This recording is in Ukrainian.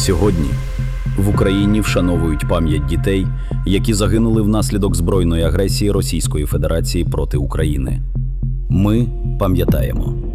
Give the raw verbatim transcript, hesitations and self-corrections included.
Сьогодні в Україні вшановують пам'ять дітей, які загинули внаслідок збройної агресії Російської Федерації проти України. Ми пам'ятаємо.